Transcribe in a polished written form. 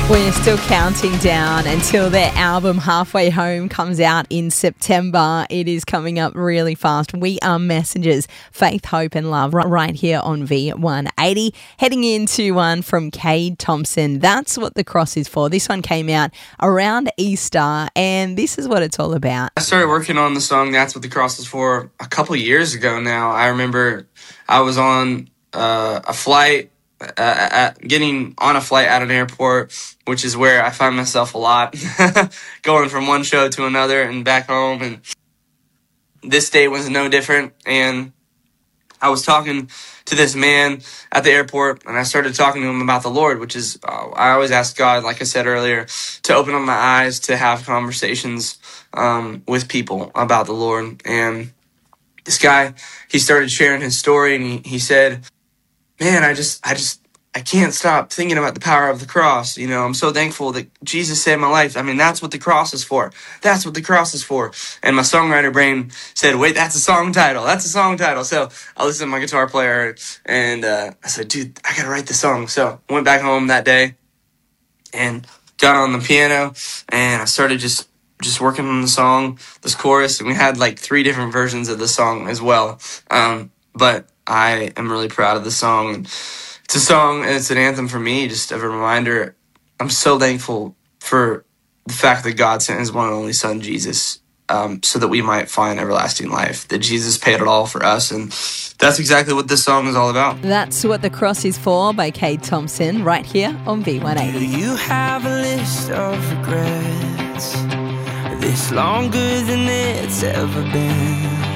We're still counting down until their album Halfway Home comes out in September. It is coming up really fast. We are Messengers, Faith, Hope and Love right here on V180. Heading into one from Cade Thompson. That's what the cross is for. This one came out around Easter and this is what it's all about. I started working on the song That's What the Cross is For a couple years ago now. I remember I was on a flight, getting on a flight at an airport, which is where I find myself a lot, going from one show to another and back home. And this day was no different. And I was talking to this man at the airport, and I started talking to him about the Lord, which is, I always ask God, like I said earlier, to open up my eyes to have conversations with people about the Lord. And this guy, he started sharing his story, and he said, man, I can't stop thinking about the power of the cross. You know, I'm so thankful that Jesus saved my life. I mean, that's what the cross is for. That's what the cross is for. And my songwriter brain said, wait, that's a song title. That's a song title. So I listened to my guitar player and I said, dude, I got to write the song. So I went back home that day and got on the piano and I started just working on the song, this chorus. And we had like 3 different versions of the song as well. But I am really proud of the song. It's a song and it's an anthem for me, just a reminder. I'm so thankful for the fact that God sent his one and only son, Jesus, so that we might find everlasting life, that Jesus paid it all for us. And that's exactly what this song is all about. That's What the Cross is For by Cade Thompson right here on V180. Do you have a list of regrets? This longer than it's ever been?